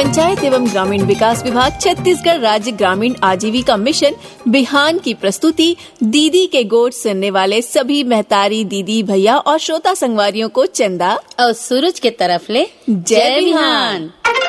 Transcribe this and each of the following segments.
पंचायत एवं ग्रामीण विकास विभाग छत्तीसगढ़ राज्य ग्रामीण आजीविका मिशन बिहान की प्रस्तुति दीदी के गोठ सुनने वाले सभी महतारी दीदी भैया और श्रोता संगवारियों को चंदा और सूरज के तरफ ले जय बिहान।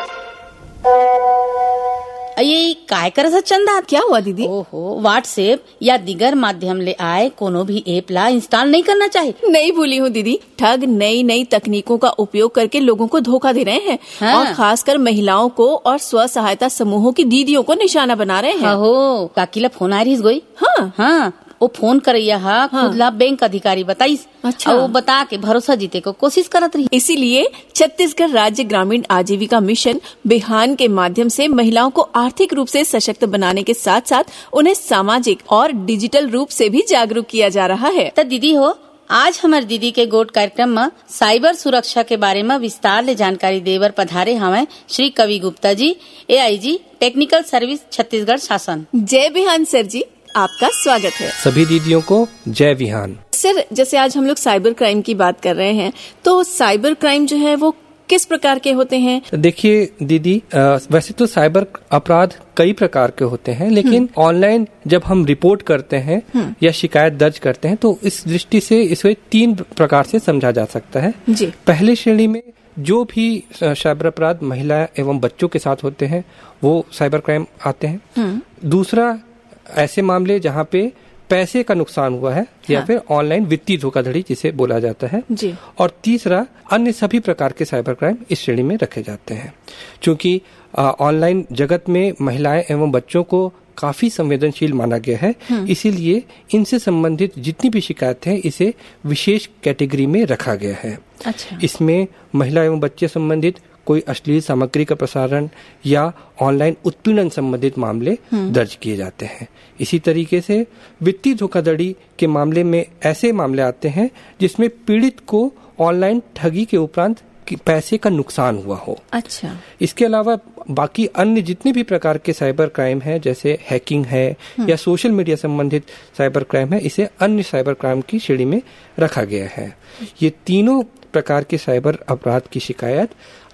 ये काय करत चंदा? क्या हुआ दीदी? ओहो, व्हाट्सएप या दिगर माध्यम ले आए कोनो भी ऐप ला इंस्टॉल नहीं करना चाहिए। नहीं भूली हूँ दीदी, ठग नई तकनीकों का उपयोग करके लोगों को धोखा दे रहे हैं। हाँ। और खासकर महिलाओं को और स्व सहायता समूहों की दीदियों को निशाना बना रहे हैं। हो काकीला फोन आ रही गोई। हाँ वो फोन करैया खुद ला बैंक अधिकारी बताइस। अच्छा। और वो बता के भरोसा जीते को कोशिश करत रही। इसीलिए छत्तीसगढ़ राज्य ग्रामीण आजीविका मिशन बिहान के माध्यम से महिलाओं को आर्थिक रूप से सशक्त बनाने के साथ साथ उन्हें सामाजिक और डिजिटल रूप से भी जागरूक किया जा रहा है। तो दीदी हो, आज हमारे दीदी के गोट कार्यक्रम में साइबर सुरक्षा के बारे में विस्तार ले जानकारी देवर पधारे हमें श्री कवि Gupta ji, AIG technical service Chhattisgarh शासन। जय बिहान सर जी, आपका स्वागत है। सभी दीदियों को जय विहान। सर, जैसे आज हम लोग साइबर क्राइम की बात कर रहे हैं, तो साइबर क्राइम जो है वो किस प्रकार के होते हैं? देखिए दीदी, वैसे तो साइबर अपराध कई प्रकार के होते हैं, लेकिन ऑनलाइन जब हम रिपोर्ट करते हैं या शिकायत दर्ज करते हैं तो इस दृष्टि से इसे 3 प्रकार से समझा जा सकता है जी। पहले श्रेणी में जो भी साइबर अपराध महिला एवं बच्चों के साथ होते हैं वो साइबर क्राइम आते हैं। दूसरा, ऐसे मामले जहाँ पे पैसे का नुकसान हुआ है या फिर ऑनलाइन वित्तीय धोखाधड़ी जिसे बोला जाता है जी। और तीसरा, अन्य सभी प्रकार के साइबर क्राइम इस श्रेणी में रखे जाते हैं। क्योंकि ऑनलाइन जगत में महिलाएं एवं बच्चों को काफी संवेदनशील माना गया है, इसीलिए इनसे संबंधित जितनी भी शिकायत है इसे विशेष कैटेगरी में रखा गया है। अच्छा। इसमें महिला एवं बच्चे संबंधित कोई अश्लील सामग्री का प्रसारण या ऑनलाइन उत्पीड़न संबंधित मामले दर्ज किए जाते हैं। इसी तरीके से वित्तीय धोखाधड़ी के मामले में ऐसे मामले आते हैं जिसमें पीड़ित को ऑनलाइन ठगी के उपरांत पैसे का नुकसान हुआ हो। अच्छा। इसके अलावा बाकी अन्य जितने भी प्रकार के साइबर क्राइम है, जैसे हैकिंग है या सोशल मीडिया संबंधित साइबर क्राइम है, इसे अन्य साइबर क्राइम की श्रेणी में रखा गया है। ये तीनों प्रकार के साइबर अपराध की शिकायत